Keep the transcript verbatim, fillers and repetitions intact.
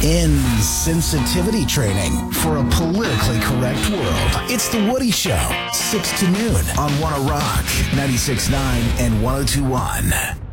Insensitivity training for a politically correct world. It's The Woody Show, six to noon on Wanna Rock, ninety-six point nine and one oh two point one.